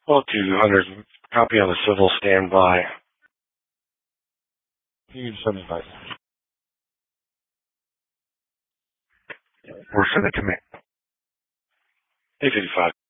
Well, 200, copy on the civil standby. You can send it back. We're sending command. 855.